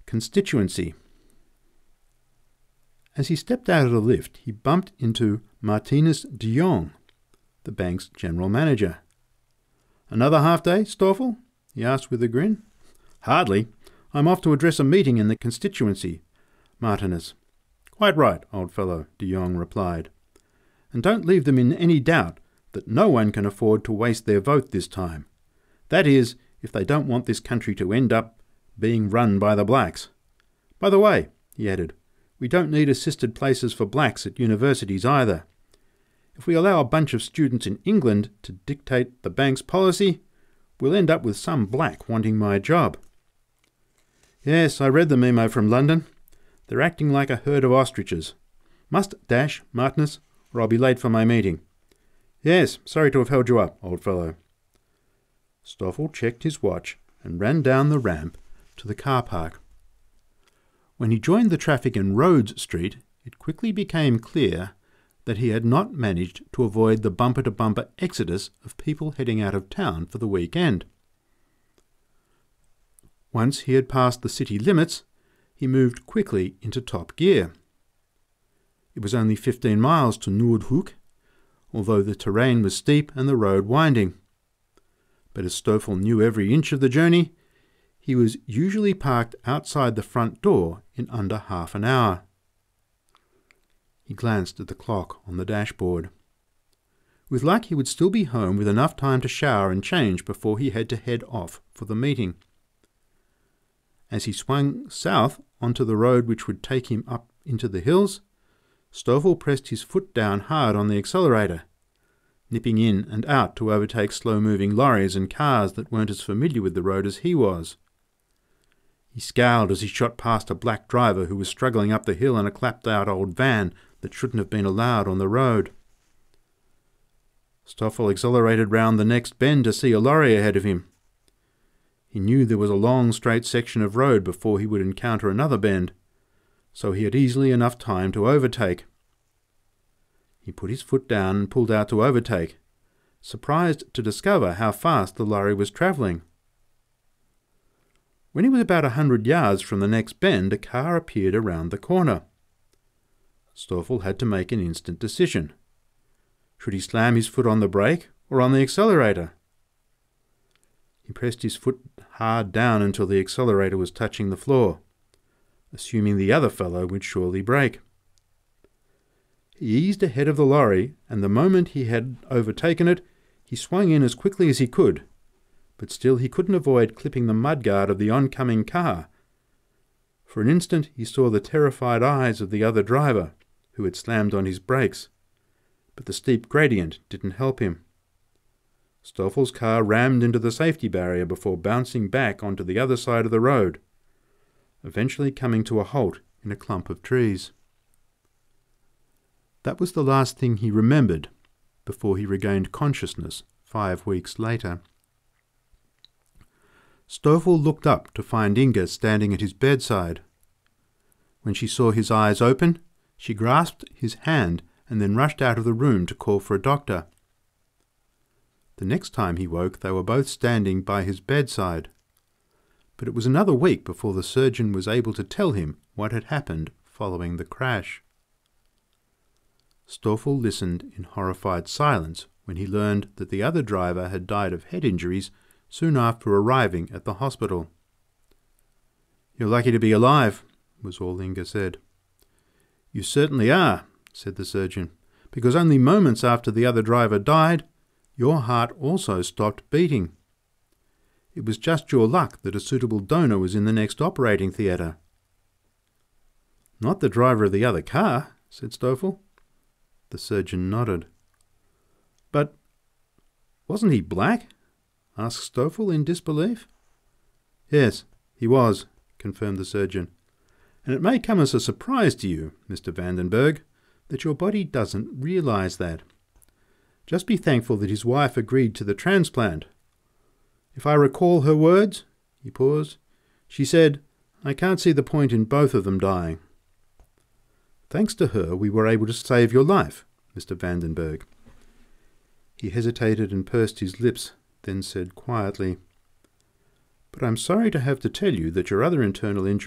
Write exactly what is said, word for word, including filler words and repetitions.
constituency. As he stepped out of the lift, he bumped into Martinus de Jong, the bank's general manager. "Another half-day, Stoffel?" he asked with a grin. "Hardly. I'm off to address a meeting in the constituency, Martinus." "Quite right, old fellow," de Jong replied. "And don't leave them in any doubt that no one can afford to waste their vote this time. That is, if they don't want this country to end up being run by the blacks. By the way," he added, "we don't need assisted places for blacks at universities either. If we allow a bunch of students in England to dictate the bank's policy, we'll end up with some black wanting my job." "Yes, I read the memo from London. They're acting like a herd of ostriches. Must dash, Martinus, or I'll be late for my meeting." "Yes, sorry to have held you up, old fellow." Stoffel checked his watch and ran down the ramp to the car park. When he joined the traffic in Rhodes Street, it quickly became clear that he had not managed to avoid the bumper-to-bumper exodus of people heading out of town for the weekend. Once he had passed the city limits, he moved quickly into top gear. It was only fifteen miles to Noordhoek, although the terrain was steep and the road winding. But as Stoffel knew every inch of the journey, he was usually parked outside the front door in under half an hour. He glanced at the clock on the dashboard. With luck, he would still be home with enough time to shower and change before he had to head off for the meeting. As he swung south onto the road which would take him up into the hills, Stoffel pressed his foot down hard on the accelerator, nipping in and out to overtake slow-moving lorries and cars that weren't as familiar with the road as he was. He scowled as he shot past a black driver who was struggling up the hill in a clapped-out old van that shouldn't have been allowed on the road. Stoffel accelerated round the next bend to see a lorry ahead of him. He knew there was a long straight section of road before he would encounter another bend, so he had easily enough time to overtake. He put his foot down and pulled out to overtake, surprised to discover how fast the lorry was travelling. When he was about a hundred yards from the next bend, a car appeared around the corner. Stoffel had to make an instant decision. Should he slam his foot on the brake or on the accelerator? He pressed his foot hard down until the accelerator was touching the floor, assuming the other fellow would surely brake. He eased ahead of the lorry, and the moment he had overtaken it, he swung in as quickly as he could, but still he couldn't avoid clipping the mudguard of the oncoming car. For an instant he saw the terrified eyes of the other driver, who had slammed on his brakes, but the steep gradient didn't help him. Stoffel's car rammed into the safety barrier before bouncing back onto the other side of the road, eventually coming to a halt in a clump of trees. That was the last thing he remembered before he regained consciousness five weeks later. Stoffel looked up to find Inga standing at his bedside. When she saw his eyes open, she grasped his hand and then rushed out of the room to call for a doctor. The next time he woke, they were both standing by his bedside. But it was another week before the surgeon was able to tell him what had happened following the crash. Stoffel listened in horrified silence when he learned that the other driver had died of head injuries soon after arriving at the hospital. "You're lucky to be alive," was all Inga said. "You certainly are," said the surgeon, "because only moments after the other driver died, your heart also stopped beating. It was just your luck that a suitable donor was in the next operating theatre." "Not the driver of the other car," said Stoffel. The surgeon nodded. "But wasn't he black?" asked Stoffel in disbelief. "Yes, he was," confirmed the surgeon. "And it may come as a surprise to you, Mister Vandenberg, that your body doesn't realize that. Just be thankful that his wife agreed to the transplant. If I recall her words," he paused, "she said, 'I can't see the point in both of them dying.' Thanks to her, we were able to save your life, Mister Vandenberg." He hesitated and pursed his lips, then said quietly, "But I'm sorry to have to tell you that your other internal injury